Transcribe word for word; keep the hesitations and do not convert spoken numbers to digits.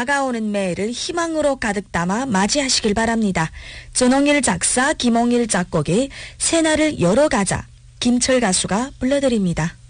다가오는 매일을 희망으로 가득 담아 맞이하시길 바랍니다. 전홍일 작사, 김홍일 작곡의 새날을 열어가자 김철 가수가 불러드립니다.